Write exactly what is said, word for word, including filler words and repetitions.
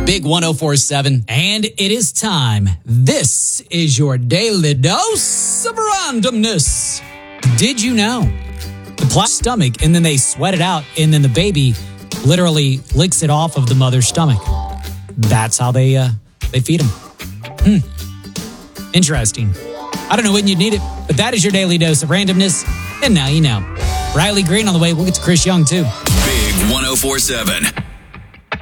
Big one oh four seven. And it is time. This is your daily dose of randomness. Did you know? The plastic stomach, and then they sweat it out, and then the baby literally licks it off of the mother's stomach. That's how they uh, they feed them. Hmm. Interesting. I don't know when you need it, but that is your daily dose of randomness. And now you know. Riley Green on the way. We'll get to Chris Young, too. Big one oh four seven.